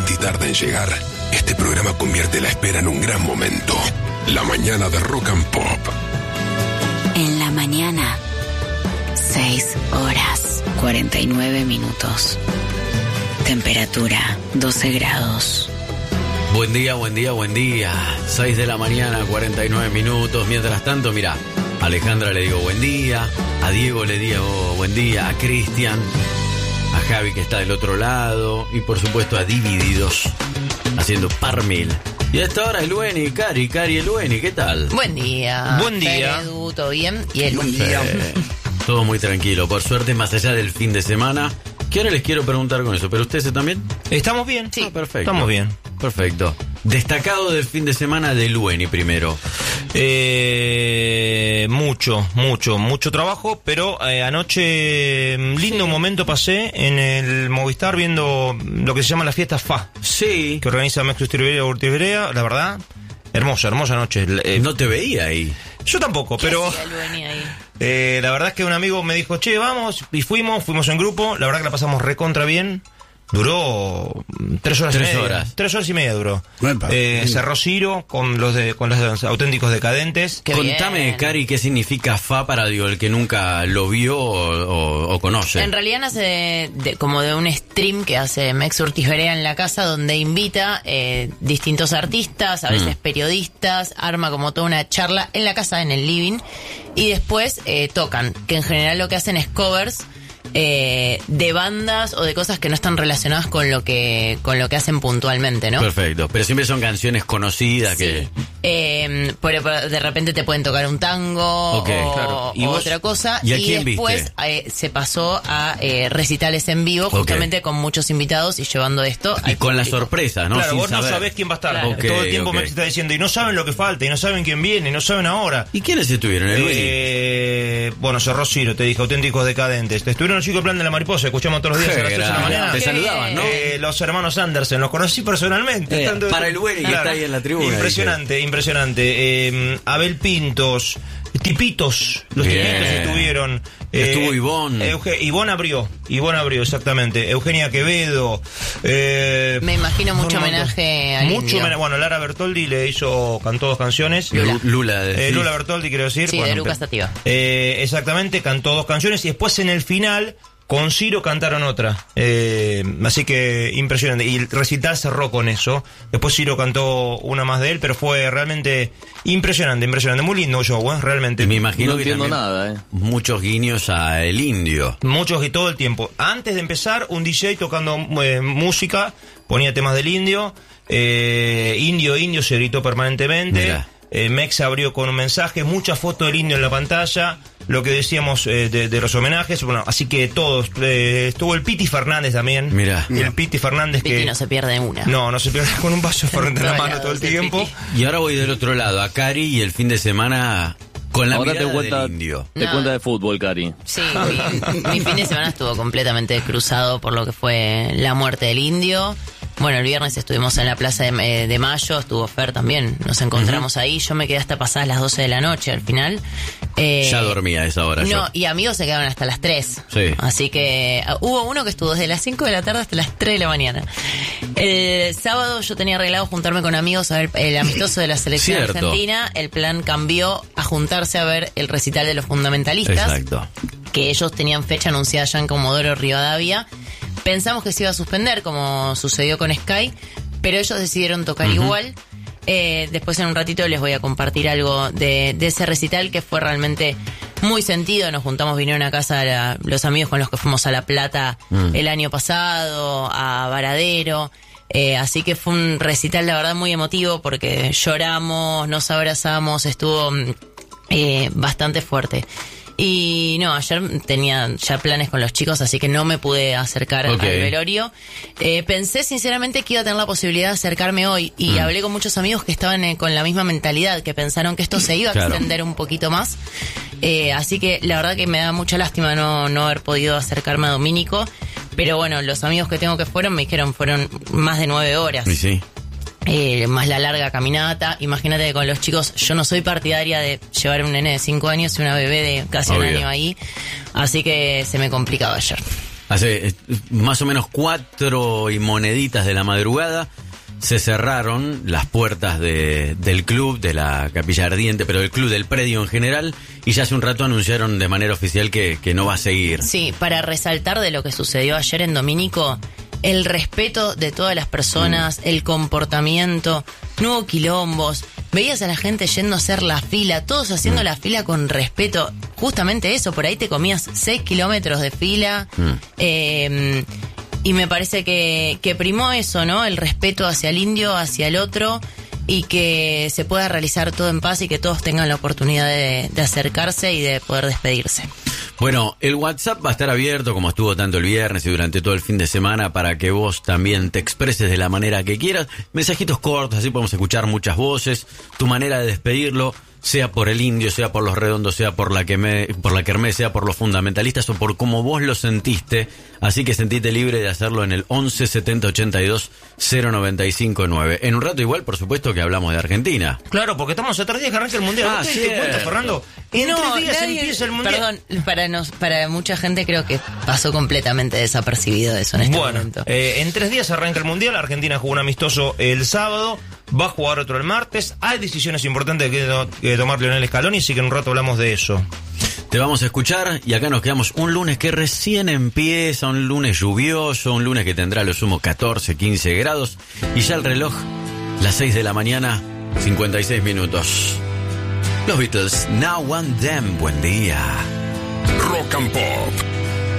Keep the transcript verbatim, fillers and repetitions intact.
Conti tarda en llegar, este programa convierte la espera en un gran momento. La mañana de Rock and Pop. En la mañana, seis horas, cuarenta y nueve minutos. Temperatura, doce grados. Buen día, buen día, buen día. seis de la mañana, cuarenta y nueve minutos. Mientras tanto, mira, a Alejandra le digo buen día, a Diego le digo buen día, a Cristian, a Javi que está del otro lado y por supuesto a Divididos haciendo par mil. Y a esta hora el Lueni, Cari, Cari, el Lueni, ¿qué tal? Buen día. Buen día. Edu, ¿todo bien? Y el Buen día. Eh, todo muy tranquilo, por suerte, más allá del fin de semana. Que ahora les quiero preguntar con eso, ¿pero ustedes también? ¿Estamos bien? Sí, ah, perfecto. Estamos bien. Perfecto. Destacado del fin de semana de Lueni primero. Eh, mucho, mucho, mucho trabajo, pero eh, anoche lindo Sí. momento pasé en el Movistar viendo lo que se llama la fiesta F A, Sí. que organiza Max Urtiberea, la verdad, hermosa, hermosa noche. Eh, No te veía ahí. Yo tampoco, ¿Qué pero hacía el Lueni ahí? eh, la verdad es que un amigo me dijo, che, vamos, y fuimos, fuimos en grupo, la verdad que la pasamos recontra bien. Duró tres horas Tres y media. horas. Tres horas y media duró. Epa. Eh, cerró Ciro con los de, con los auténticos decadentes. Qué Contame, bien. Cari, qué significa F A para digo, el que nunca lo vio o, o- o conoce. En realidad nace de, de- como de un stream que hace Mex Urtiz Berea en la casa, donde invita eh, distintos artistas, a veces Mm. periodistas, arma como toda una charla en la casa, en el living, y después eh, tocan, que en general lo que hacen es covers eh, de bandas o de cosas que no están relacionadas con lo que con lo que hacen puntualmente, ¿no? Perfecto, pero siempre son canciones conocidas Sí. que... Eh, por- por- de repente te pueden tocar un tango Ok, o, claro. ¿Y o vos? otra cosa. ¿Y a quién después viste? eh, se pasó a eh, recitales en vivo, Ok. justamente con muchos invitados y llevando esto Y al con la público. sorpresa, ¿no? Claro, Sin vos no saber. sabés quién va a estar. Claro. Todo el Ok, tiempo ok. Max está diciendo, y no saben lo que falta, y no saben quién viene, y no saben ahora. ¿Y quiénes estuvieron? El Lueni? Eh, bueno, cerró Ciro, te dije, auténticos decadentes. Estuvieron los chicos del Plan de la Mariposa, escuchamos todos los días a las Qué tres de la grande. mañana. Te Qué saludaban, ¿no? Eh, los hermanos Anderson, los conocí personalmente. Eh, Tanto- para el Lueni, que está ahí en la tribuna, Impresionante, impresionante. Eh, Abel Pintos, Tipitos, los Bien. Tipitos estuvieron. Estuvo Ivonne. Euge- Ivonne abrió, Ivonne abrió, exactamente. Eugenia Quevedo. Eh, Me imagino mucho un montón. homenaje al Mucho indio. homenaje. Bueno, Lara Bertoldi le hizo, cantó dos canciones. Lu- Lula. Eh, decís. Lula Bertoldi, quiero decir. Sí, Bueno, de Lucas pe- Sativa. eh, exactamente, cantó dos canciones y después en el final con Ciro cantaron otra. Eh, así que impresionante. Y el recital cerró con eso. Después Ciro cantó una más de él, pero fue realmente impresionante, impresionante. Muy lindo show, ¿eh? Realmente. Me imagino No que entiendo también nada, ¿eh? muchos guiños a El Indio. Muchos y todo el tiempo. Antes de empezar, un D J tocando eh, música, ponía temas del indio. Eh, indio, indio se gritó permanentemente. Mira. Eh, Mex abrió con un mensaje, muchas fotos del indio en la pantalla. Lo que decíamos eh, de, de los homenajes. Bueno, así que todos. Eh, estuvo el Piti Fernández también. Mira. El Piti Fernández Piti que. no se pierde una. No, no se pierde con un vaso de Fernández en la Todos mano todo el lados, el tiempo. Piti. Y ahora voy del otro lado, a Cari y el fin de semana con la Ahora te mirada cuenta, del Indio. te No. cuenta de fútbol, Cari. Sí, mi, mi fin de semana estuvo completamente cruzado por lo que fue la muerte del indio. Bueno, el viernes estuvimos en la Plaza de, eh, de Mayo, estuvo Fer también, nos encontramos ahí, yo me quedé hasta pasadas las doce de la noche al final. Eh, Ya dormía a esa hora No, yo. y amigos se quedaron hasta las tres. Sí. Así que uh, hubo uno que estuvo desde las cinco de la tarde hasta las tres de la mañana. El sábado yo tenía arreglado juntarme con amigos a ver el amistoso de la selección Cierto. argentina. El plan cambió a juntarse a ver el recital de los fundamentalistas. Exacto. Que ellos tenían fecha anunciada ya en Comodoro Rivadavia. Pensamos que se iba a suspender, como sucedió con Sky, pero ellos decidieron tocar Ujú. igual. Eh, después en un ratito les voy a compartir algo de, de ese recital que fue realmente muy sentido. Nos juntamos, vinieron a casa la- los amigos con los que fuimos a La Plata Mm. el año pasado, a Varadero. Eh, así que fue un recital, la verdad, muy emotivo porque lloramos, nos abrazamos, estuvo mm, eh, bastante fuerte. Y no, ayer tenía ya planes con los chicos, así que no me pude acercar Ok. al velorio. Eh, pensé sinceramente que iba a tener la posibilidad de acercarme hoy y Mm. hablé con muchos amigos que estaban eh, con la misma mentalidad, que pensaron que esto se iba a Claro. extender un poquito más. Eh, así que la verdad que me da mucha lástima no, no haber podido acercarme a Domínico. Pero bueno, los amigos que tengo que fueron me dijeron fueron más de nueve horas. Y sí. Eh, más la larga caminata. Imagínate que con los chicos, yo no soy partidaria de llevar un nene de cinco años y una bebé de casi Obvio. un año ahí, así que se me complicaba ayer. Hace eh, más o menos cuatro y moneditas de la madrugada se cerraron las puertas de, del club, de la Capilla Ardiente, pero del club, del predio en general, y ya hace un rato anunciaron de manera oficial que, que no va a seguir. Sí, para resaltar de lo que sucedió ayer en Domínico, el respeto de todas las personas, mm. el comportamiento, no hubo quilombos, veías a la gente yendo a hacer la fila, todos haciendo mm. la fila con respeto, justamente eso, por ahí te comías seis kilómetros de fila, mm. eh, y me parece que, que primó eso, ¿no? El respeto hacia el indio, hacia el otro, y que se pueda realizar todo en paz y que todos tengan la oportunidad de, de acercarse y de poder despedirse. Bueno, el WhatsApp va a estar abierto como estuvo tanto el viernes y durante todo el fin de semana para que vos también te expreses de la manera que quieras. Mensajitos cortos, así podemos escuchar muchas voces, tu manera de despedirlo, sea por el indio, sea por los redondos, sea por la que me, por la kermés, sea por los fundamentalistas o por cómo vos lo sentiste. Así que sentite libre de hacerlo en el once setenta ochenta y dos cero noventa y cinco nueve. En un rato igual, por supuesto, que hablamos de Argentina. Claro, porque estamos a tres días que arranca el Mundial. Ah, ¿No te diste cuenta, Fernando? En no, tres días nadie, empieza el Mundial. Perdón, para, nos, para mucha gente creo que pasó completamente desapercibido eso en este bueno, momento. Eh, en tres días arranca el Mundial. Argentina jugó un amistoso el sábado, va a jugar otro el martes. Hay decisiones importantes que, to- que tomar Lionel Scaloni, así que en un rato hablamos de eso. Te vamos a escuchar y acá nos quedamos un lunes que recién empieza, un lunes lluvioso, un lunes que tendrá a lo sumo catorce, quince grados y ya el reloj, las seis de la mañana, cincuenta y seis minutos. Los Beatles, Now and Then, buen día. Rock and Pop.